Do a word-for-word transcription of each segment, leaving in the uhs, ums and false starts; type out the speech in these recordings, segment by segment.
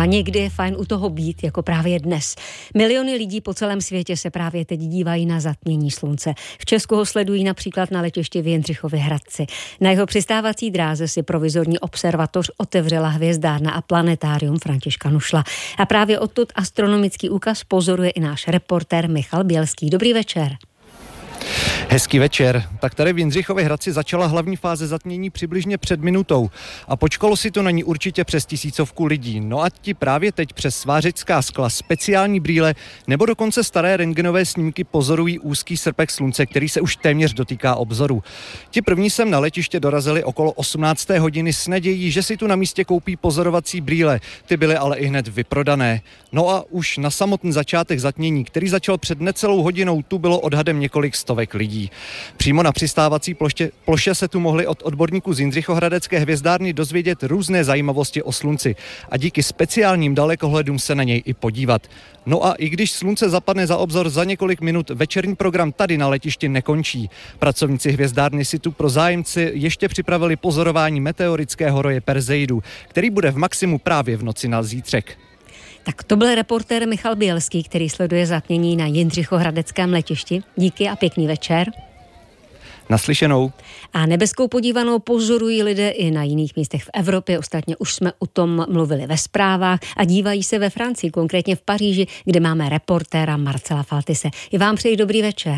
A někdy je fajn u toho být, jako právě dnes. Miliony lidí po celém světě se právě teď dívají na zatmění slunce. V Česku ho sledují například na letišti v Jindřichově Hradci. Na jeho přistávací dráze si provizorní observatoř otevřela hvězdárna a planetárium Františka Nušla. A právě odtud astronomický úkaz pozoruje i náš reportér Michal Bělský. Dobrý večer. Hezký večer. Tak tady v Jindřichově Hradci začala hlavní fáze zatmění přibližně před minutou a počkalo si to na ní určitě přes tisícovku lidí. No a ti právě teď přes svářecká skla, speciální brýle nebo dokonce staré rentgenové snímky pozorují úzký srpek slunce, který se už téměř dotýká obzoru. Ti první sem na letiště dorazili okolo osmnácté hodiny s nadějí, že si tu na místě koupí pozorovací brýle. Ty byly ale i hned vyprodané. No a už na samotný začátek zatmění, který začal před necelou hodinou, tu bylo odhadem několik stovek lidí. Přímo na přistávací ploště, ploše se tu mohli od odborníků z Jindřichohradecké hvězdárny dozvědět různé zajímavosti o slunci a díky speciálním dalekohledům se na něj i podívat. No a i když slunce zapadne za obzor za několik minut, večerní program tady na letišti nekončí. Pracovníci hvězdárny si tu pro zájemci ještě připravili pozorování meteorického roje Perseidu, který bude v maximu právě v noci na zítřek. Tak to byl reportér Michal Bělský, který sleduje zatmění na Jindřichohradeckém letišti. Díky a pěkný večer. Naslyšenou. A nebeskou podívanou pozorují lidé i na jiných místech v Evropě. Ostatně už jsme o tom mluvili ve zprávách a dívají se ve Francii, konkrétně v Paříži, kde máme reportéra Marcela Faltise. I vám přeji dobrý večer.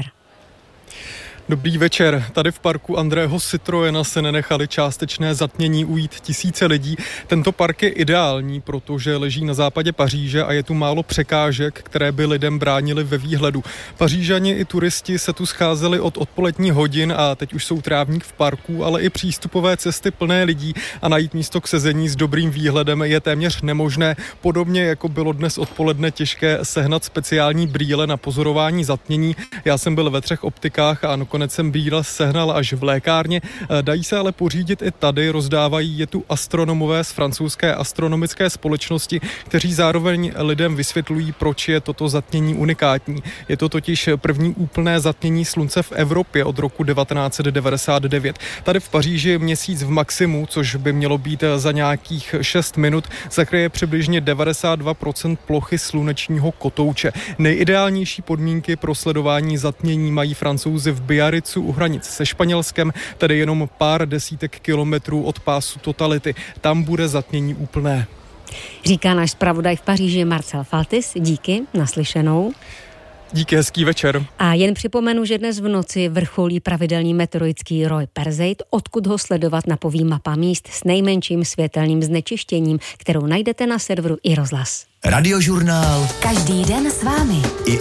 Dobrý večer. Tady v parku Andrého Citroena se nenechali částečné zatmění ujít tisíce lidí. Tento park je ideální, protože leží na západě Paříže a je tu málo překážek, které by lidem bránily ve výhledu. Pařížani i turisti se tu scházeli od odpoledních hodin a teď už jsou trávník v parku, ale i přístupové cesty plné lidí a najít místo k sezení s dobrým výhledem je téměř nemožné. Podobně jako bylo dnes odpoledne těžké sehnat speciální brýle na pozorování zatmění. Já jsem byl ve třech optikách a Konec jsem brýle sehnal až v lékárně. Dají se ale pořídit i tady, rozdávají je tu astronomové z francouzské astronomické společnosti, kteří zároveň lidem vysvětlují, proč je toto zatmění unikátní. Je to totiž první úplné zatmění slunce v Evropě od roku devatenáct set devadesát devět. Tady v Paříži měsíc v maximu, což by mělo být za nějakých šest minut, zakryje přibližně devadesát dva procent plochy slunečního kotouče. Nejideálnější podmínky pro sledování zatmění mají Francouzi v Biarritzu u hranic se Španělskem, tedy jenom pár desítek kilometrů od pásu totality. Tam bude zatmění úplné. Říká náš zpravodaj v Paříži Marcel Faltis. Díky, naslyšenou. Díky, hezký večer. A jen připomenu, že dnes v noci vrcholí pravidelný meteorický roj Perseid, odkud ho sledovat napoví mapa míst s nejmenším světelným znečištěním, kterou najdete na serveru iRozhlas. Radiožurnál. Každý den s vámi. I